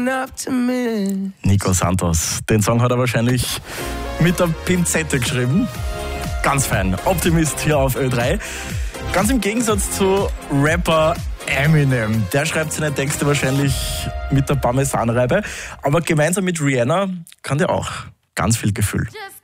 Nico Santos. Den Song hat er wahrscheinlich mit der Pinzette geschrieben. Ganz fein. Optimist hier auf Ö3. Ganz im Gegensatz zu Rapper Eminem. Der schreibt seine Texte wahrscheinlich mit der Parmesanreibe. Aber gemeinsam mit Rihanna kann der auch ganz viel Gefühl.